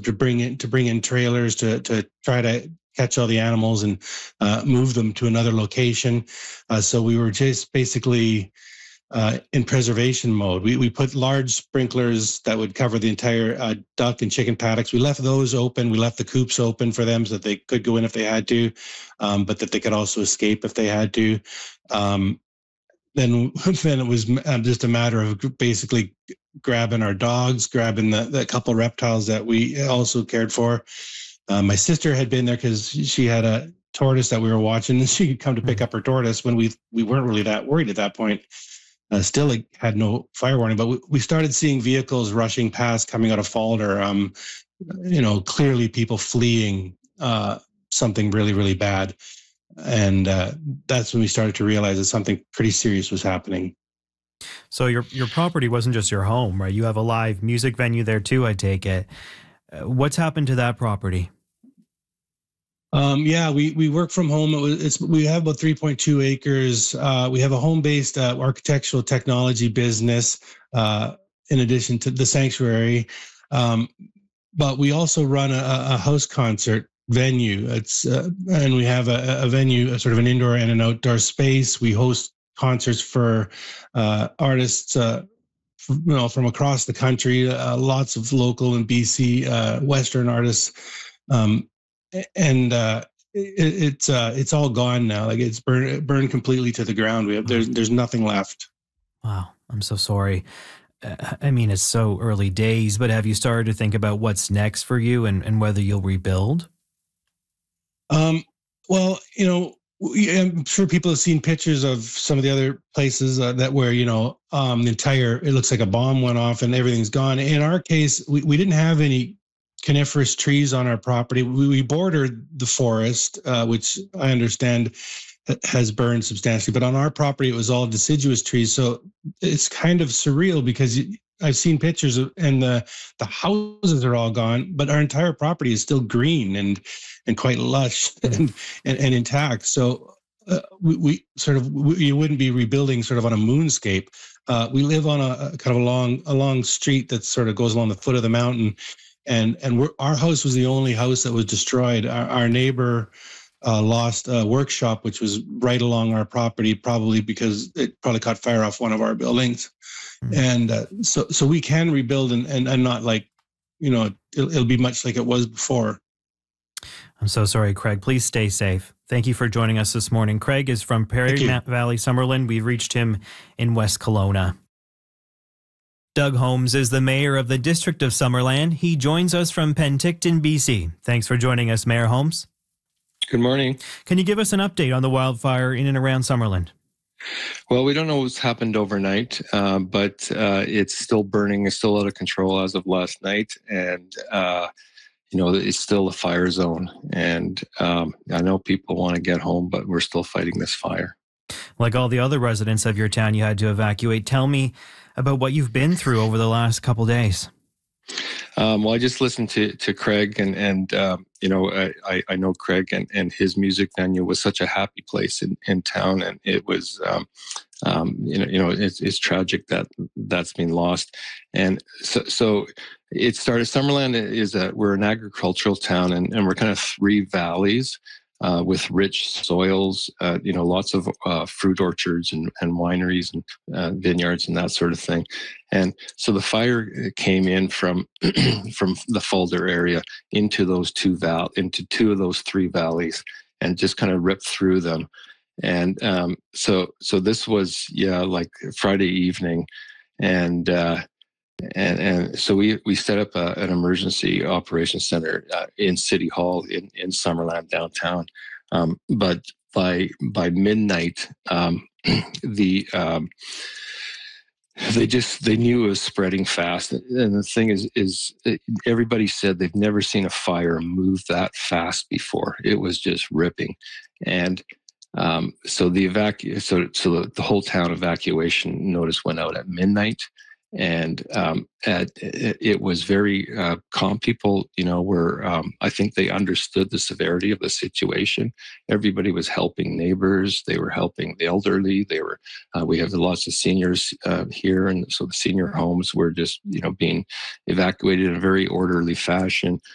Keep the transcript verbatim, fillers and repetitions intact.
to bring in to bring in trailers to to try to catch all the animals and uh, move them to another location. Uh, so we were just basically uh, in preservation mode. We we put large sprinklers that would cover the entire uh, duck and chicken paddocks. We left those open. We left the coops open for them so that they could go in if they had to, um, but that they could also escape if they had to. Um, then then it was just a matter of basically grabbing our dogs, grabbing the, the couple of reptiles that we also cared for. Uh, my sister had been there because she had a tortoise that we were watching, and she could come to pick up her tortoise when we we weren't really that worried at that point. Uh, still like, had no fire warning, but we, we started seeing vehicles rushing past coming out of Falder. Um, you know, clearly people fleeing uh, something really, really bad. And uh, that's when we started to realize that something pretty serious was happening. So your your property wasn't just your home, right? You have a live music venue there too, I take it. Uh, what's happened to that property? Um, yeah, we we work from home. It was, it's we have about three point two acres. Uh, we have a home-based uh, architectural technology business uh, in addition to the sanctuary. Um, but we also run a, a house concert venue. It's uh, and we have a, a venue, a sort of an indoor and an outdoor space. We host concerts for uh, artists, uh, you know, from across the country. Uh, lots of local and B C uh, Western artists, um, and uh, it, it's uh, it's all gone now. Like it's burned burned completely to the ground. We have there's there's nothing left. Wow, I'm so sorry. I mean, it's so early days, but have you started to think about what's next for you and, and whether you'll rebuild? Um, well, you know, I'm sure people have seen pictures of some of the other places uh, that where, you know, um, the entire, it looks like a bomb went off and everything's gone. In our case, we, we didn't have any coniferous trees on our property. We, we bordered the forest, uh, which I understand has burned substantially, but on our property, it was all deciduous trees. So it's kind of surreal because I've seen pictures of, and the, the houses are all gone, but our entire property is still green and, and quite lush and, and, and intact. So uh, we, we sort of, we, you wouldn't be rebuilding sort of on a moonscape. Uh, we live on a, a kind of a long, a long street that sort of goes along the foot of the mountain. And, and we're, our house was the only house that was destroyed. Our, our neighbor uh, lost a workshop, which was right along our property, probably because it probably caught fire off one of our buildings. Mm-hmm. And uh, so, so we can rebuild and, and, and not like, you know, it'll, it'll be much like it was before. I'm so sorry, Craig. Please stay safe. Thank you for joining us this morning. Craig is from Prairie Valley, Summerlin. We've reached him in West Kelowna. Doug Holmes is the mayor of the District of Summerland. He joins us from Penticton, B C. Thanks for joining us, Mayor Holmes. Good morning. Can you give us an update on the wildfire in and around Summerland? Well, we don't know what's happened overnight, uh, but uh, it's still burning. It's still out of control as of last night. And, uh, you know, it's still a fire zone. And um, I know people want to get home, but we're still fighting this fire. Like all the other residents of your town, you had to evacuate. Tell me about what you've been through over the last couple of days. Um, well, I just listened to, to Craig and, and um, you know, I, I know Craig and, and his music venue was such a happy place in, in town. And it was, um, um, you know, you know, it's, it's tragic that that's been lost. And so, so it started, Summerland is a, we're an agricultural town and, and we're kind of three valleys. Uh, with rich soils, uh, you know, lots of uh, fruit orchards and, and wineries and uh, vineyards and that sort of thing. And so the fire came in from from the Falder area into those two val into two of those three valleys and just kind of ripped through them. And um, so so this was yeah like Friday evening, and. Uh, And and so we we set up a, an emergency operations center uh, in City Hall in, in Summerland downtown. Um, but by by midnight, um, the um, they just they knew it was spreading fast. And the thing is, is everybody said they've never seen a fire move that fast before. It was just ripping, and um, so the evacu so so the, the whole town evacuation notice went out at midnight. And um, at, it, it was very uh, calm. People, you know, were, um, I think they understood the severity of the situation. Everybody was helping neighbors. They were helping the elderly. They were, uh, we have lots of seniors uh, here. And so the senior homes were just, you know, being evacuated in a very orderly fashion.